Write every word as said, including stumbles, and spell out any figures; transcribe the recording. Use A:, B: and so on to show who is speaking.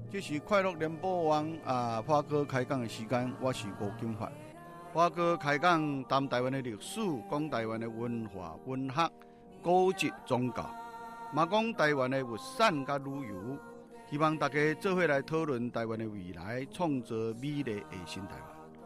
A: 这是快乐联播网啊，花哥开讲的时间，我是吴金发。花哥开讲谈台湾的历史，讲台湾的文化、文学、古籍、宗教，嘛讲台湾的物产甲旅游。希望大家做伙来讨论台湾的未来，创造美丽的新台湾。